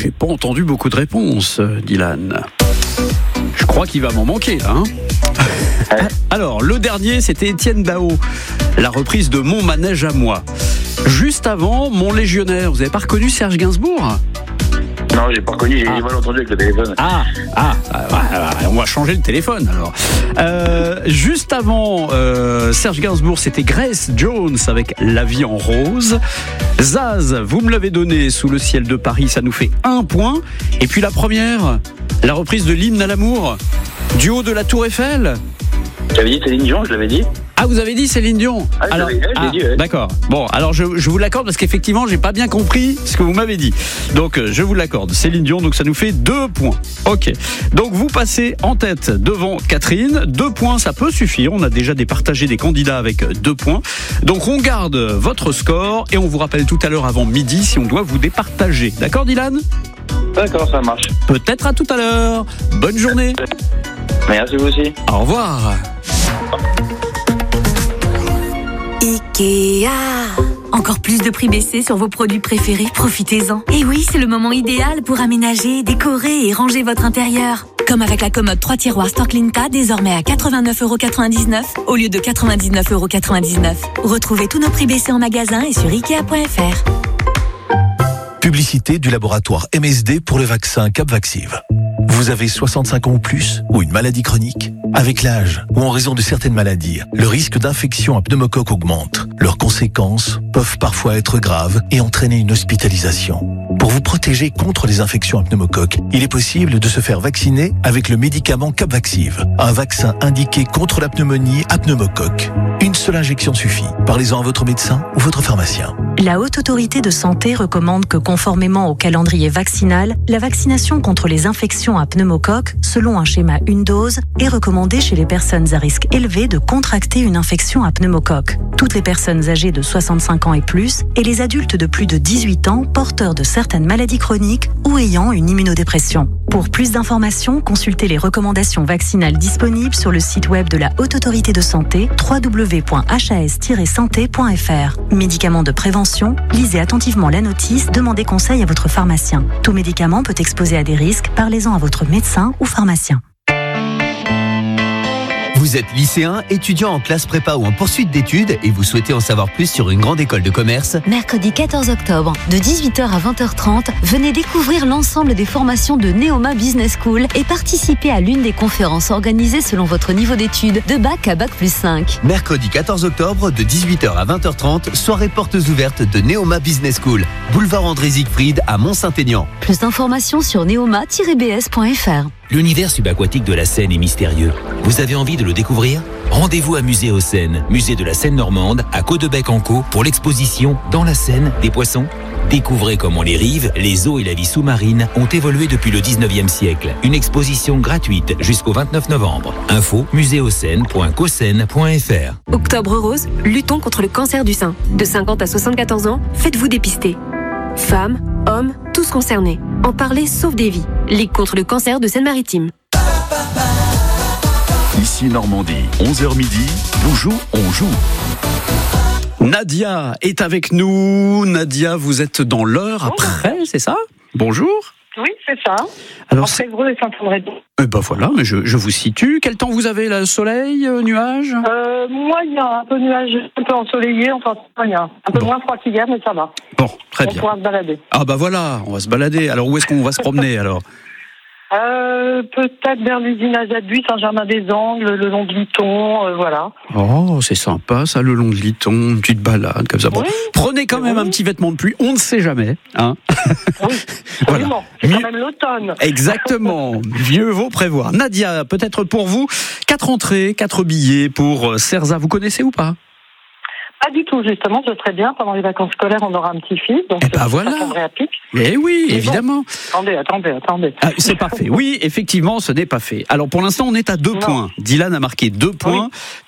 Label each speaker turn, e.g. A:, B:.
A: j'ai pas entendu beaucoup de réponses, Dylan. Je crois qu'il va m'en manquer, là, hein. Alors, le dernier, c'était Étienne Dao, la reprise de Mon manège à moi. Juste avant, Mon légionnaire. Vous avez pas reconnu Serge Gainsbourg ?
B: Non, j'ai pas reconnu, j'ai mal entendu avec le téléphone.
A: On va changer le téléphone alors. Juste avant Serge Gainsbourg, c'était Grace Jones avec La vie en rose. Zaz, vous me l'avez donné, Sous le ciel de Paris, ça nous fait 1 point. Et puis la première, la reprise de l'hymne à l'amour, du haut de la Tour Eiffel.
B: J'avais dit Céline Dion, je l'avais dit.
A: Ah, vous avez dit Céline Dion.
B: Alors, je l'ai dit, ouais.
A: D'accord. Bon, alors je vous l'accorde parce qu'effectivement, j'ai pas bien compris ce que vous m'avez dit. Donc, je vous l'accorde. Céline Dion, donc ça nous fait 2 points. Ok. Donc, vous passez en tête devant Catherine. 2 points, ça peut suffire. On a déjà départagé des candidats avec 2 points. Donc, on garde votre score et on vous rappelle tout à l'heure avant midi si on doit vous départager. D'accord, Dylan ?
B: D'accord, ça marche.
A: Peut-être à tout à l'heure. Bonne journée.
B: Merci, vous aussi.
A: Au revoir.
C: Ikea. Encore plus de prix baissés sur vos produits préférés, profitez-en. Et oui, c'est le moment idéal pour aménager, décorer et ranger votre intérieur. Comme avec la commode 3 tiroirs Storklinka, désormais à 89,99€ au lieu de 99,99€. Retrouvez tous nos prix baissés en magasin et sur Ikea.fr.
D: Publicité du laboratoire MSD pour le vaccin Capvaxive. Vous avez 65 ans ou plus ou une maladie chronique ? Avec l'âge ou en raison de certaines maladies, le risque d'infection à pneumocoque augmente. Leurs conséquences peuvent parfois être graves et entraîner une hospitalisation. Pour vous protéger contre les infections à pneumocoque, il est possible de se faire vacciner avec le médicament Capvaxive, un vaccin indiqué contre la pneumonie à pneumocoque. Une seule injection suffit. Parlez-en à votre médecin ou votre pharmacien.
E: La Haute Autorité de Santé recommande que, conformément au calendrier vaccinal, la vaccination contre les infections à pneumocoque, selon un schéma une dose, est recommandée chez les personnes à risque élevé de contracter une infection à pneumocoque. Toutes les personnes âgées de 65 ans et plus et les adultes de plus de 18 ans porteurs de certaines maladies chroniques ou ayant une immunodépression. Pour plus d'informations, consultez les recommandations vaccinales disponibles sur le site web de la Haute Autorité de Santé, www.has-santé.fr. Médicaments de prévention, lisez attentivement la notice, demandez conseil à votre pharmacien. Tout médicament peut exposer à des risques, parlez-en à votre médecin ou pharmacien.
F: Vous êtes lycéen, étudiant en classe prépa ou en poursuite d'études et vous souhaitez en savoir plus sur une grande école de commerce ?
G: Mercredi 14 octobre, de 18h à 20h30, venez découvrir l'ensemble des formations de Neoma Business School et participer à l'une des conférences organisées selon votre niveau d'études, de bac à bac+5.
F: Mercredi 14 octobre, de 18h à 20h30, soirée portes ouvertes de Neoma Business School, boulevard André-Siegfried à Mont-Saint-Aignan.
G: Plus d'informations sur neoma-bs.fr.
H: L'univers subaquatique de la Seine est mystérieux. Vous avez envie de le découvrir ? Rendez-vous à Musée aux Seines, musée de la Seine normande, à Caudebec-en-Caux, pour l'exposition Dans la Seine des poissons. Découvrez comment les rives, les eaux et la vie sous-marine ont évolué depuis le 19e siècle. Une exposition gratuite jusqu'au 29 novembre. Info muséauxseines.cosseine.fr.
I: Octobre rose, luttons contre le cancer du sein. De 50 à 74 ans, faites-vous dépister. Femmes, hommes, tous concernés. En parler sauve des vies. Ligue contre le cancer de Seine-Maritime.
J: Ici Normandie, 11h midi, Bonjour, on joue.
A: Nadia est avec nous. Nadia, vous êtes dans l'heure après, c'est ça ? Bonjour.
K: Oui, c'est ça.
A: Alors,
K: entre Évreux et Saint-André.
A: Ben voilà, mais je vous situe. Quel temps vous avez là ? Soleil, nuage ?
K: Moi, il y a un peu nuage, un peu ensoleillé, enfin, il y a un peu moins froid qu'hier, mais ça va.
A: Bon, très bien.
K: On pourra se balader.
A: Ah bah voilà, on va se balader. Alors où est-ce qu'on va se promener alors ?
K: Peut-être vers l'usine Azadbuy, Saint-Germain-des-Angles, le long de Liton, voilà.
A: Oh, c'est sympa ça, le long de Liton, une petite balade comme ça. Bon,
K: oui,
A: prenez quand même un petit vêtement de pluie, on ne sait jamais. Hein.
K: Oui, absolument. Voilà. C'est quand même l'automne.
A: Exactement, mieux vaut prévoir. Nadia, peut-être pour vous, 4 entrées, 4 billets pour Cerza, vous connaissez ou pas ?
K: Pas du tout, justement, ce serait bien. Pendant les vacances scolaires, on aura un petit-fils, donc
A: ça tomberait à pic. Eh oui, évidemment.
K: Bon. Attendez.
A: Ah, c'est pas fait. Oui, effectivement, ce n'est pas fait. Alors pour l'instant, on est à 2 points. Dylan a marqué 2 points. Oui.